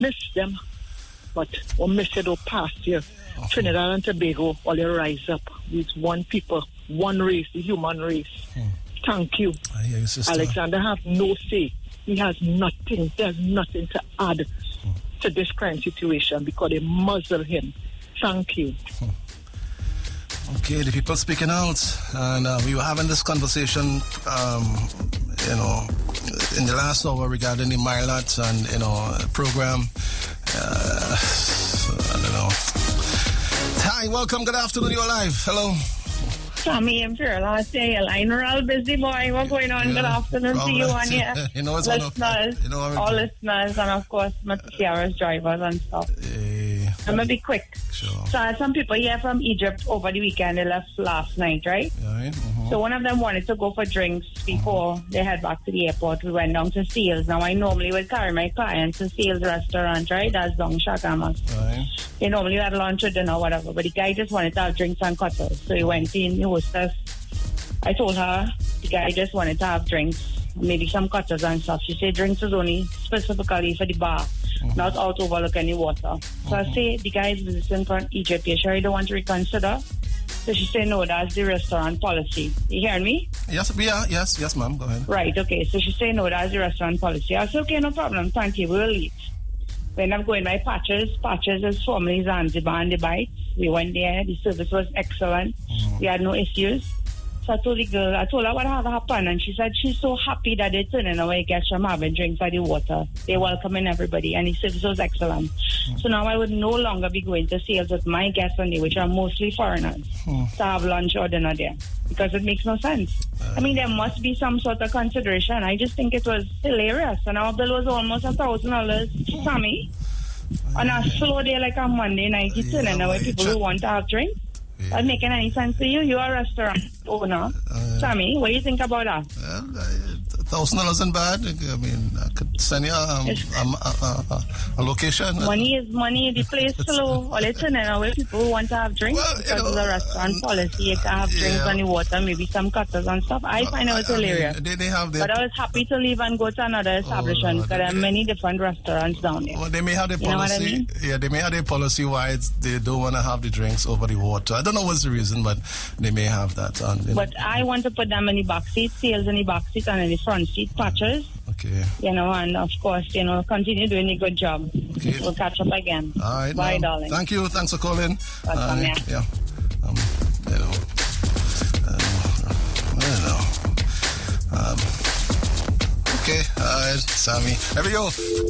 miss them, but we miss it all past year. Trinidad and Tobago, all you rise up. It's one people, one race, the human race. Thank you. I hear you, sister. Alexander have no say. He has nothing. There's nothing to add to this crime situation because they muzzle him. Thank you. Okay, the people speaking out, and we were having this conversation, in the last hour regarding the Milat and, program. I don't know. Hi, welcome. Good afternoon. You're live. Hello. Tommy, I'm sure I'll say a line. We're all busy, boy. What's going on? Good afternoon to you and your listeners, all listeners, and of course, my Sierra's drivers and stuff. I'm going to be quick. Sure. So I had some people here from Egypt over the weekend. They left last night, right? Right. So one of them wanted to go for drinks before they head back to the airport. We went down to Seals. Now, I normally would carry my clients to Seals restaurant, right? That's down Shagamas. Right. They normally had lunch or dinner or whatever. But the guy just wanted to have drinks and cutters. So he went in, the hostess. I told her the guy just wanted to have drinks, maybe some cutters and stuff. She said drinks is only specifically for the bar, not out overlooking the water. So I say the guy is visiting from Egypt. You sure you don't want to reconsider? So she said, no, that's the restaurant policy. You hearing me? Yes, we are. Yes, ma'am. Go ahead. Right, okay. So she said, no, that's the restaurant policy. I said, okay, no problem. Thank you. We'll leave. When I'm going by Patches. Patches is formerly Zanzibar and the Bites. We went there. The service was excellent. We had no issues. So I told the girl, I told her what had happened, and she said she's so happy that they're turning away guests from having drinks by the water. They're welcoming everybody, and the service was excellent. So now I would no longer be going to Seals with my guests on there, which are mostly foreigners, to have lunch or dinner there, because it makes no sense. I mean, there must be some sort of consideration. I just think it was hilarious, and our bill was almost $1,000, Sammy. On a slow day like a Monday night, you're turning away people who want to have drinks. That making any sense to you? You're a restaurant owner. Sammy, what do you think about that? $1,000 isn't bad. I mean, I could send you a location. Money is money. The place slow. All it's in where people who want to have drinks because of the restaurant policy. You can have drinks on the water, maybe some cutters and stuff. I find it was hilarious. They have but I was happy to leave and go to another establishment because there are many different restaurants down there. Well, they may have their policy. You know what I mean? Yeah, they may have their policy why they don't want to have the drinks over the water. I don't know what's the reason, but they may have that. But I want to put them in the back seat, Seals in the back seat, and in the front seat, Patches. Okay. And of course, continue doing a good job. Okay. We'll catch up again. All right. Bye, darling. Thank you. Thanks for calling. Welcome, yeah. I don't know. Okay. Sammy. There we go.